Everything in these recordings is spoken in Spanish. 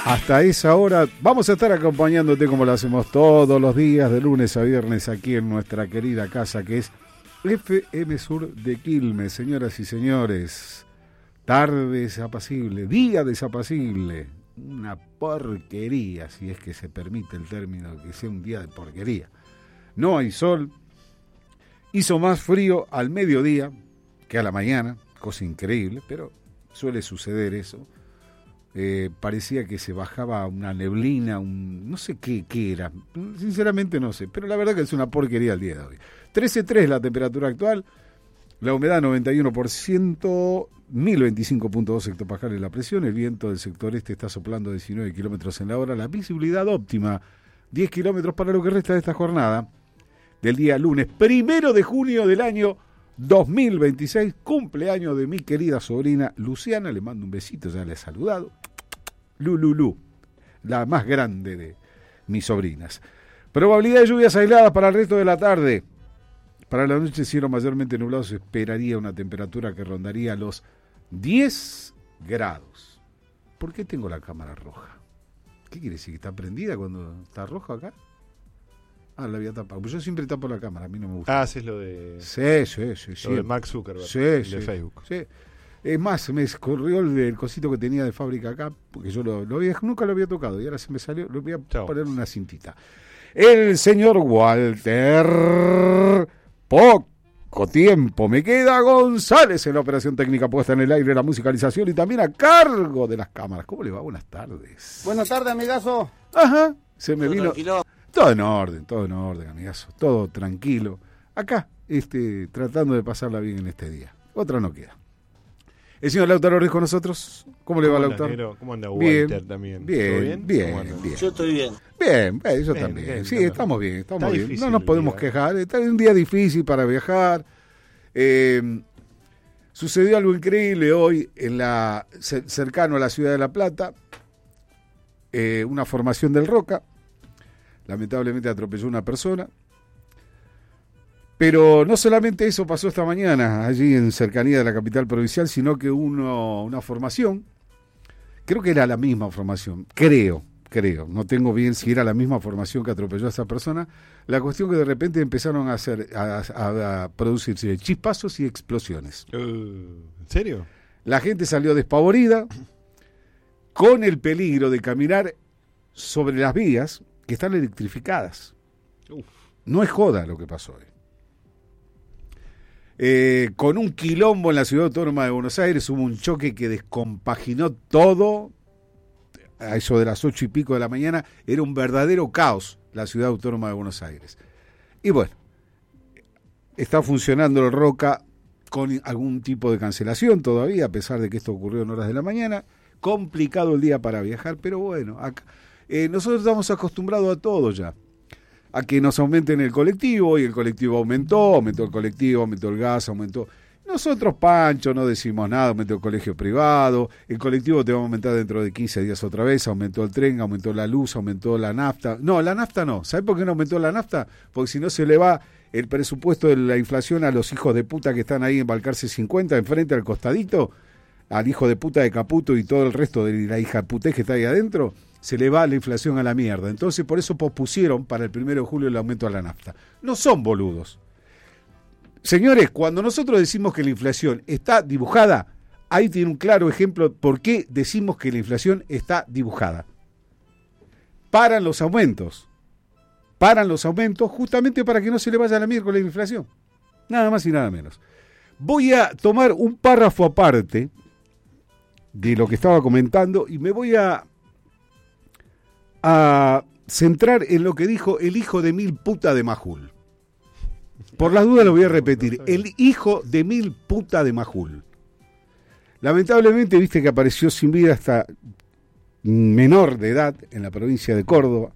Hasta esa hora vamos a estar acompañándote como lo hacemos todos los días, de lunes a viernes, aquí en nuestra querida casa que es FM Sur de Quilmes. Señoras y señores, tarde desapacible, día desapacible, una porquería, si es que se permite el término, que sea un día de porquería. No hay sol, hizo más frío al mediodía que a la mañana, cosa increíble, pero suele suceder eso. Parecía que se bajaba una neblina, no sé qué era, sinceramente no sé, pero la verdad que es una porquería el día de hoy. 13.3 la temperatura actual, la humedad 91%, 1025.2 hectopascales la presión, el viento del sector este está soplando 19 kilómetros en la hora, la visibilidad óptima 10 kilómetros para lo que resta de esta jornada del día lunes 1 de junio del año 2026, cumpleaños de mi querida sobrina Luciana, le mando un besito, ya le he saludado. Lululú, la más grande de mis sobrinas. Probabilidad de lluvias aisladas para el resto de la tarde. Para la noche, cielo mayormente nublado, se esperaría una temperatura que rondaría los 10 grados. ¿Por qué tengo la cámara roja? ¿Qué quiere decir? ¿Que está prendida cuando está roja acá? Ah, la había tapado. Yo siempre tapo la cámara, a mí no me gusta. Ah, haces lo de... Sí. Lo de Mark Zuckerberg, de Facebook. Sí. Es más, se me escurrió el cosito que tenía de fábrica acá, porque yo nunca lo había tocado, y ahora se me salió, lo voy a poner una cintita. El señor Walter, poco tiempo me queda, González en la operación técnica puesta en el aire, la musicalización y también a cargo de las cámaras. ¿Cómo le va? Buenas tardes. Buenas tardes, amigazo. Ajá, se me vino... Tranquilo. Todo en orden, amigazo, todo tranquilo. Acá, tratando de pasarla bien en este día. Otra no queda. El señor Lautaro Ruiz con nosotros. ¿Cómo le va, Lautaro? ¿Cómo anda Walter también? Bien. Yo estoy bien. Bien, yo también. Bien, sí, estamos bien. Difícil, no nos podemos quejar. Está un día difícil para viajar. Sucedió algo increíble hoy cercano a la ciudad de La Plata. Una formación del Roca. Lamentablemente atropelló a una persona. Pero no solamente eso pasó esta mañana, allí en cercanía de la capital provincial, sino que hubo una formación, creo que era la misma formación, creo, no tengo bien si era la misma formación que atropelló a esa persona, la cuestión que de repente empezaron a producirse chispazos y explosiones. ¿En serio? La gente salió despavorida, con el peligro de caminar sobre las vías que están electrificadas. No es joda lo que pasó hoy. Con un quilombo en la ciudad autónoma de Buenos Aires, hubo un choque que descompaginó todo. A eso de las 8 y pico de la mañana, era un verdadero caos la ciudad autónoma de Buenos Aires. Y bueno, está funcionando el Roca con algún tipo de cancelación todavía, a pesar de que esto ocurrió en horas de la mañana. Complicado el día para viajar, pero bueno, acá, nosotros estamos acostumbrados a todo ya. A que nos aumenten el colectivo, y el colectivo aumentó el colectivo, aumentó el gas, aumentó. Nosotros, Pancho, no decimos nada, aumentó el colegio privado, el colectivo te va a aumentar dentro de 15 días otra vez, aumentó el tren, aumentó la luz, aumentó la nafta. No, la nafta no. ¿Sabe por qué no aumentó la nafta? Porque si no se le va el presupuesto de la inflación a los hijos de puta que están ahí en Balcarce 50, enfrente al costadito, al hijo de puta de Caputo y todo el resto de la hija de putés que está ahí adentro. Se le va la inflación a la mierda. Entonces, por eso pospusieron para el 1 de julio el aumento a la nafta. No son boludos. Señores, cuando nosotros decimos que la inflación está dibujada, ahí tiene un claro ejemplo por qué decimos que la inflación está dibujada. Paran los aumentos justamente para que no se le vaya a la mierda con la inflación. Nada más y nada menos. Voy a tomar un párrafo aparte de lo que estaba comentando y me voy a centrar en lo que dijo el hijo de mil puta de Majul. Por las dudas lo voy a repetir. El hijo de mil puta de Majul. Lamentablemente, viste que apareció sin vida hasta menor de edad en la provincia de Córdoba.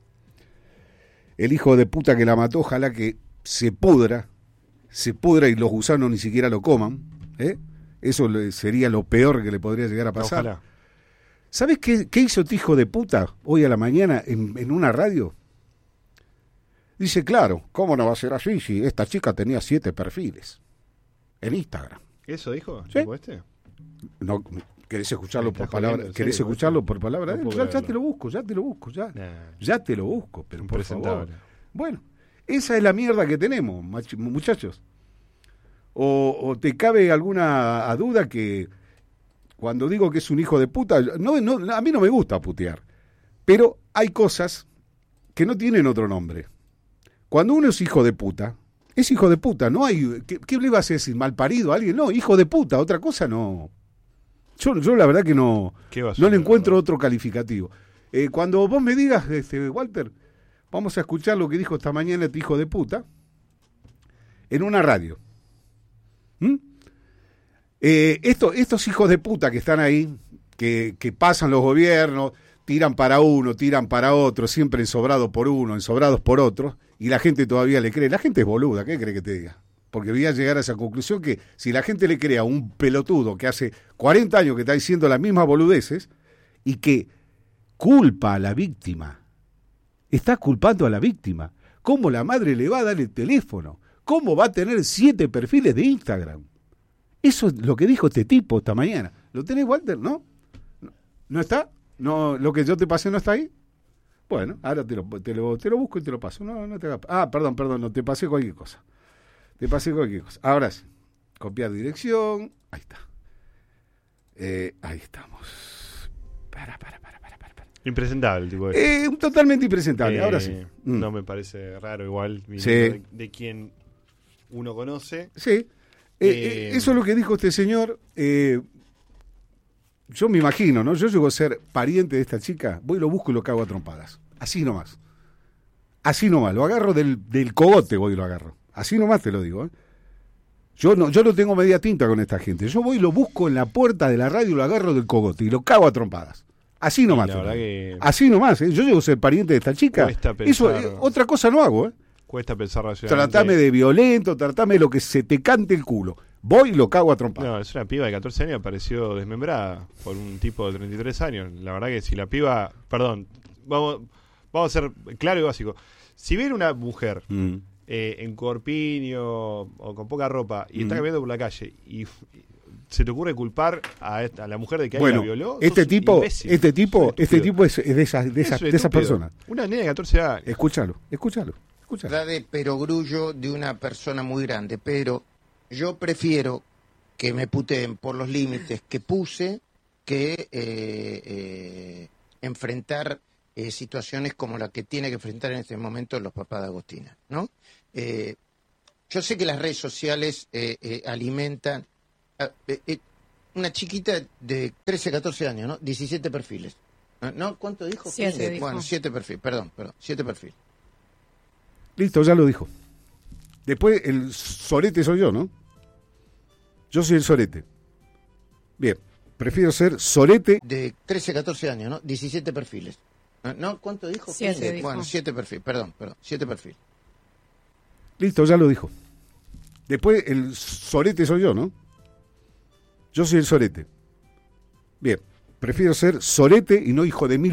El hijo de puta que la mató, ojalá que se pudra y los gusanos ni siquiera lo coman. Eso sería lo peor que le podría llegar a pasar. Ojalá. ¿Sabes qué hizo este hijo de puta hoy a la mañana en una radio? Dice, claro, ¿cómo no va a ser así si esta chica tenía 7 perfiles en Instagram? ¿Eso dijo? ¿Sí? ¿Tipo este? No, ¿Querés escucharlo por palabra? ¿Querés escucharlo por palabra? No ya te lo busco. Ya te lo busco, pero por favor. Bueno, esa es la mierda que tenemos, muchachos. O te cabe alguna duda que cuando digo que es un hijo de puta, a mí no me gusta putear, pero hay cosas que no tienen otro nombre. Cuando uno es hijo de puta, es hijo de puta, no hay... ¿Qué le vas a decir? ¿Malparido a alguien? No, hijo de puta, otra cosa no. Yo la verdad que no le encuentro otro calificativo. Cuando vos me digas, Walter, vamos a escuchar lo que dijo esta mañana este hijo de puta en una radio. Estos hijos de puta que están ahí, que pasan los gobiernos, tiran para uno, tiran para otro, siempre ensobrados por uno, ensobrados por otro, y la gente todavía le cree. La gente es boluda, ¿qué cree que te diga? Porque voy a llegar a esa conclusión que si la gente le cree a un pelotudo que hace 40 años que está diciendo las mismas boludeces y que culpa a la víctima, está culpando a la víctima, ¿cómo la madre le va a dar el teléfono? ¿Cómo va a tener 7 perfiles de Instagram? Eso es lo que dijo este tipo esta mañana. ¿Lo tenés, Walter? ¿No? ¿No está? ¿No, lo que yo te pasé no está ahí? Bueno, ahora te lo busco y te lo paso. No te hagas... perdón, no te pasé cualquier cosa. Ahora sí. Copiar dirección. Ahí está. Ahí estamos. Para. Impresentable el tipo totalmente impresentable, ahora sí. No me parece raro igual. Sí. De quien uno conoce. Sí. Eso es lo que dijo este señor. Yo me imagino, ¿no? Yo llego a ser pariente de esta chica, voy, lo busco y lo cago a trompadas. Así nomás. Lo agarro del cogote, voy y lo agarro. Así nomás te lo digo, ¿eh? Yo no tengo media tinta con esta gente. Yo voy y lo busco en la puerta de la radio y lo agarro del cogote y lo cago a trompadas. Así nomás. Así nomás, ¿eh? Yo llego a ser pariente de esta chica. Eso, otra cosa no hago, ¿eh? Cuesta pensar racionalmente. Tratame de violento, tratame de lo que se te cante el culo. Voy y lo cago a trompadas. No, es una piba de 14 años, apareció desmembrada por un tipo de 33 años. La verdad que si la piba... Perdón, vamos a ser claro y básico. Si viene una mujer en corpiño o con poca ropa y está caminando por la calle y se te ocurre culpar a la mujer de que alguien la violó, este tipo es de esas personas. Una nena de 14 años. Escúchalo. De perogrullo de una persona muy grande, pero yo prefiero que me puteen por los límites que puse que enfrentar situaciones como la que tiene que enfrentar en este momento los papás de Agostina, ¿no? Yo sé que las redes sociales alimentan una chiquita de 13, 14 años, ¿no? 17 perfiles. ¿No? ¿Cuánto dijo? 7 dijo. Bueno, 7 perfiles, perdón, 7 perfiles. Listo, ya lo dijo. Después el sorete soy yo, ¿no? Yo soy el sorete. Bien, prefiero ser sorete. De 13, 14 años, ¿no? 17 perfiles. ¿No? ¿Cuánto dijo? 7 dijo. Bueno, 7 perfiles, perdón, 7 perfiles. Listo, ya lo dijo. Después el sorete soy yo, ¿no? Yo soy el sorete. Bien, prefiero ser sorete y no hijo de mil